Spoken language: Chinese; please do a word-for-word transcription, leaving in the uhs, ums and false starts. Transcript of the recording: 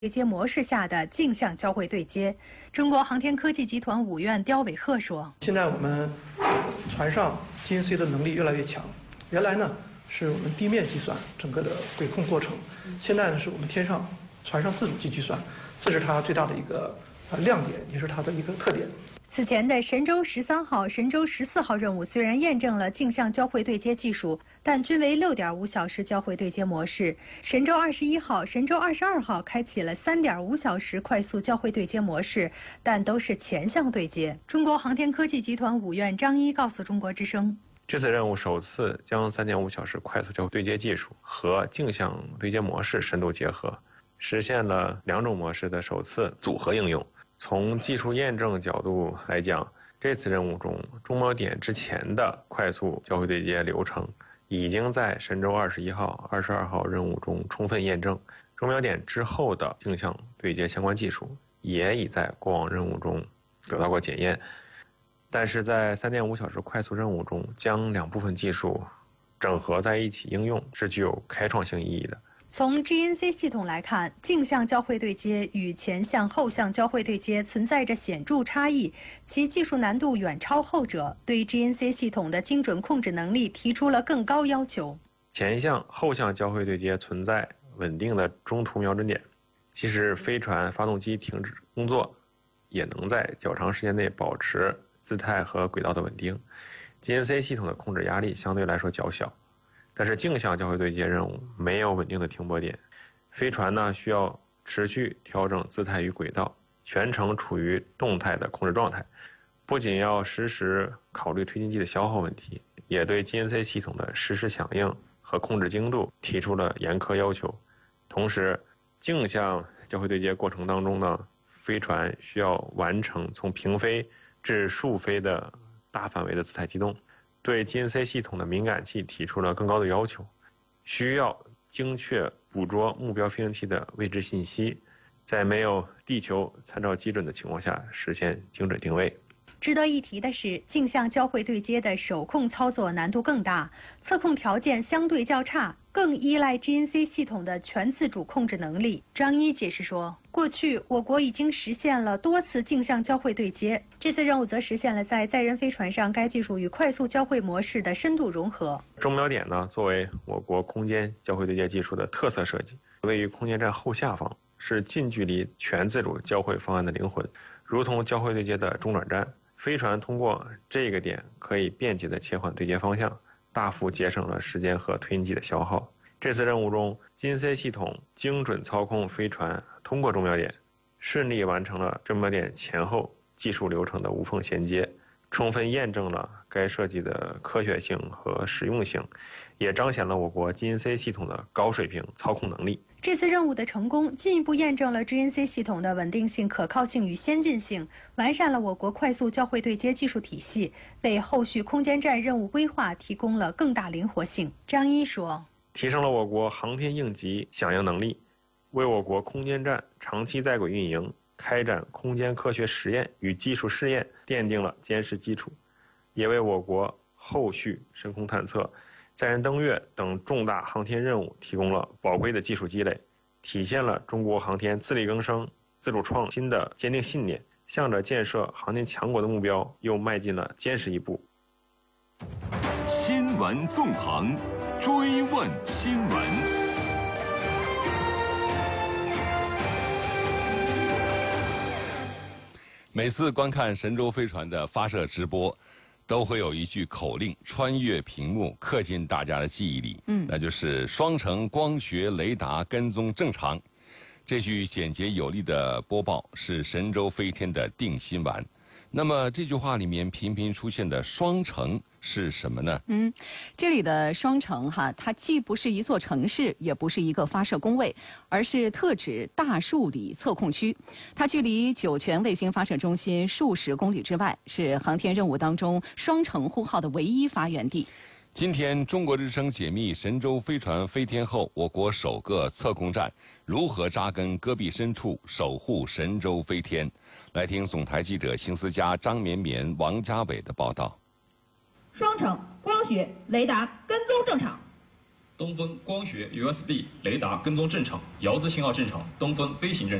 对接模式下的镜像交会对接。中国航天科技集团五院刁伟鹤说：“ 现在我们船上 G N C 的能力越来越强，原来呢是我们地面计算整个的轨控过程，现在呢是我们天上船上自主计计算，这是它最大的一个呃亮点，也是它的一个特点。” 此前的神舟十三号、神舟十四号任务虽然验证了镜像交会对接技术，但均为六点五小时交会对接模式。神舟二十一号、神舟二十二号开启了三点五小时快速交会对接模式，但都是前向对接。中国航天科技集团五院张一告诉中国之声：“ 这次任务首次将三点五小时快速交会对接技术和镜像对接模式深度结合，实现了两种模式的首次组合应用。从技术验证角度来讲，这次任务中中锚点之前的快速交会对接流程已经在神舟二十一号、二十二号任务中充分验证，中锚点之后的镜像对接相关技术也已在过往任务中得到过检验。但是在三点五小时快速任务中，将两部分技术整合在一起应用是具有开创性意义的。” 从 G N C 系统来看，镜像交会对接与前向、后向交会对接存在着显著差异，其技术难度远超后者，对 G N C 系统的精准控制能力提出了更高要求。 前向、后向交会对接存在稳定的中途瞄准点，即使飞船发动机停止工作，也能在较长时间内保持姿态和轨道的稳定。G N C 系统的控制压力相对来说较小。但是镜像交会对接任务没有稳定的停泊点，飞船呢需要持续调整姿态与轨道，全程处于动态的控制状态。不仅要实时考虑推进剂的消耗问题，也对 G N C 系统的实时响应和控制精度提出了严苛要求。同时，镜像交会对接过程当中呢，飞船需要完成从平飞至竖飞的大范围的姿态机动。对 G N C 系统的敏感器提出了更高的要求，需要精确捕捉目标飞行器的位置信息，在没有地球参照基准的情况下实现精准定位。 值得一提的是，镜像交会对接的手控操作难度更大，测控条件相对较差，更依赖 G N C 系统的全自主控制能力。张一解释说，过去我国已经实现了多次镜像交会对接，这次任务则实现了在载人飞船上该技术与快速交会模式的深度融合。 中锚点呢，作为我国空间交会对接技术的特色设计，位于空间站后下方，是近距离全自主交会方案的灵魂，如同交会对接的中转站。飞船通过这个点可以便捷地切换对接方向，大幅节省了时间和推进剂的消耗。这次任务中 ，G N C 系统精准操控飞船通过中锚点，顺利完成了中锚点前后技术流程的无缝衔接，充分验证了该设计的科学性和实用性，也彰显了我国 G N C 系统的高水平操控能力。 这次任务的成功，进一步验证了 G N C 系统的稳定性、可靠性与先进性，完善了我国快速交会对接技术体系，为后续空间站任务规划提供了更大灵活性。张一说， 提升了我国航天应急响应能力，为我国空间站长期在轨运营、开展空间科学实验与技术试验奠定了坚实基础，也为我国后续深空探测、载人登月等重大航天任务提供了宝贵的技术积累，体现了中国航天自力更生、自主创新的坚定信念，向着建设航天强国的目标又迈进了坚实一步。 新闻纵横，追问新闻。 每次观看神舟飞船的发射直播，都会有一句口令穿越屏幕，刻进大家的记忆里。嗯，那就是双程光学雷达跟踪正常。这句简洁有力的播报是神舟飞天的定心丸。那么这句话里面频频出现的双程是什么呢？ 嗯，这里的双程哈，它既不是一座城市，也不是一个发射工位，而是特指大树里测控区。它距离酒泉卫星发射中心数十公里之外，是航天任务当中双程呼号的唯一发源地。 今天，中国之声解密神舟飞船飞天后，我国首个测控站如何扎根戈壁深处，守护神舟飞天。来听总台记者邢思佳、张绵绵、王家伟的报道。 双程光学雷达跟踪正常。 东风光学 U S B 雷达跟踪正常，遥姿信号正常，东风飞行正常。